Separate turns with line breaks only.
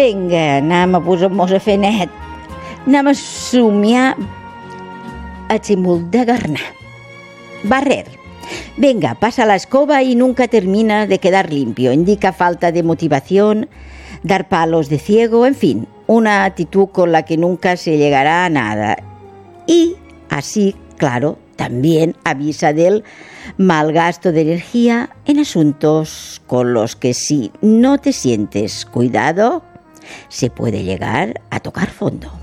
Vinga, anem a posar-nos a fer net. Anem a somiar el símbol de Garnar. Barrer. Venga, pasa la escoba y nunca termina de quedar limpio. Indica falta de motivación, dar palos de ciego, en fin, una actitud con la que nunca se llegará a nada. Y así, claro, también avisa del mal gasto de energía en asuntos con los que si no te sientes cuidado, se puede llegar a tocar fondo.